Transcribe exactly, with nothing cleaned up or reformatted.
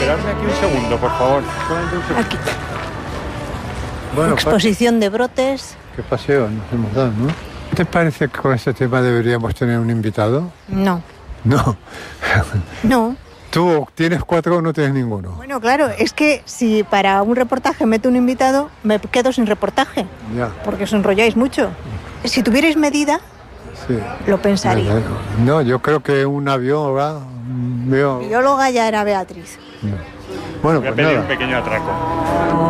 Esperadme aquí un segundo, por favor. Solamente un segundo. Aquí. Bueno, Exposición de brotes. qué paseo nos hemos dado, ¿no? ¿Te parece que con este tema deberíamos tener un invitado? No, No. no. ¿Tú tienes cuatro o no tienes ninguno? Bueno, claro, es que si para un reportaje meto un invitado, me quedo sin reportaje, Ya, porque os enrolláis mucho. Si tuvierais medida, sí. lo pensaría. No, yo creo que una bióloga... un bio- Bióloga ya era Beatriz. Bueno, Voy a pues pedir nada. un pequeño atraco.